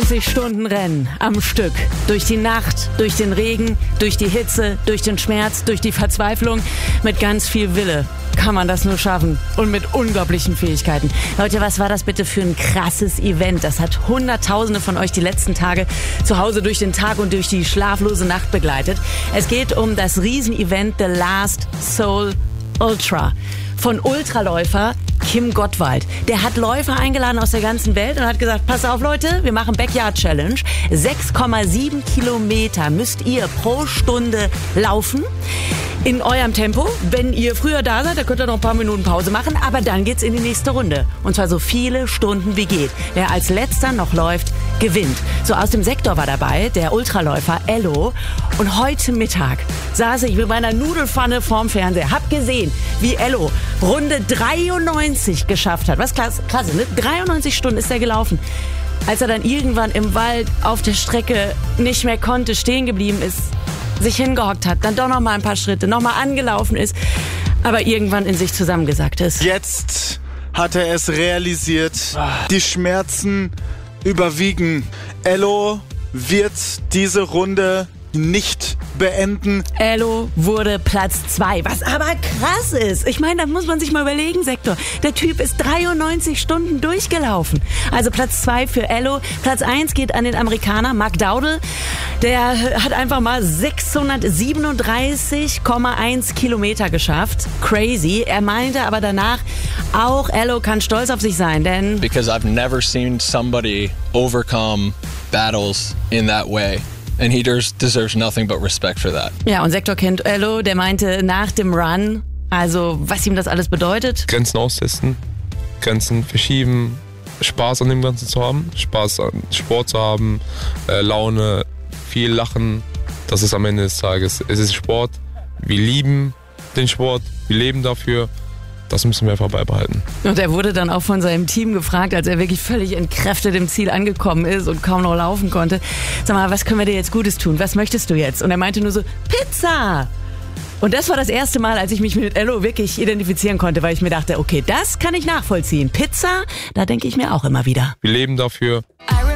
93 Stunden Rennen am Stück. Durch die Nacht, durch den Regen, durch die Hitze, durch den Schmerz, durch die Verzweiflung. Mit ganz viel Wille kann man das nur schaffen. Und mit unglaublichen Fähigkeiten. Leute, was war das bitte für ein krasses Event? Das hat Hunderttausende von euch die letzten Tage zu Hause durch den Tag und durch die schlaflose Nacht begleitet. Es geht um das Riesenevent The Last Soul Ultra von Ultraläufer Kim Gottwald. Der hat Läufer eingeladen aus der ganzen Welt und hat gesagt, pass auf Leute, wir machen Backyard Challenge. 6,7 Kilometer müsst ihr pro Stunde laufen. In eurem Tempo. Wenn ihr früher da seid, dann könnt ihr noch ein paar Minuten Pause machen, aber dann geht's in die nächste Runde. Und zwar so viele Stunden wie geht. Wer als letzter noch läuft, gewinnt. So aus dem Sektor war dabei der Ultraläufer Ello. Und heute Mittag saß ich mit meiner Nudelpfanne vorm Fernseher. Hab gesehen, wie Ello Runde 93 geschafft hat. Was klasse, ne? 93 Stunden ist er gelaufen. Als er dann irgendwann im Wald auf der Strecke nicht mehr konnte, stehen geblieben ist, sich hingehockt hat, dann doch noch mal ein paar Schritte, noch mal angelaufen ist, aber irgendwann in sich zusammengesackt ist. Jetzt hat er es realisiert. Die Schmerzen überwiegen. Ello wird diese Runde nicht beenden. Ello wurde Platz 2, was aber krass ist. Ich meine, da muss man sich mal überlegen, Sektor. Der Typ ist 93 Stunden durchgelaufen. Also Platz 2 für Ello. Platz 1 geht an den Amerikaner Mark Dowdle. Der hat einfach mal 637,1 Kilometer geschafft. Crazy. Er meinte aber danach, auch Ello kann stolz auf sich sein, denn because I've never seen somebody overcome battles in that way. And he deserves nothing but respect for that. Ja, und Sektor kennt Ello, der meinte nach dem Run, also was ihm das alles bedeutet. Grenzen austesten, Grenzen verschieben, Spaß an dem Ganzen zu haben, Spaß an Sport zu haben, Laune, viel Lachen. Das ist am Ende des Tages. Es ist Sport, wir lieben den Sport, wir leben dafür. Das müssen wir einfach beibehalten. Und er wurde dann auch von seinem Team gefragt, als er wirklich völlig entkräftet im Ziel angekommen ist und kaum noch laufen konnte. Sag mal, was können wir dir jetzt Gutes tun? Was möchtest du jetzt? Und er meinte nur so, Pizza! Und das war das erste Mal, als ich mich mit Ello wirklich identifizieren konnte, weil ich mir dachte, okay, das kann ich nachvollziehen. Pizza, da denke ich mir auch immer wieder. Wir leben dafür.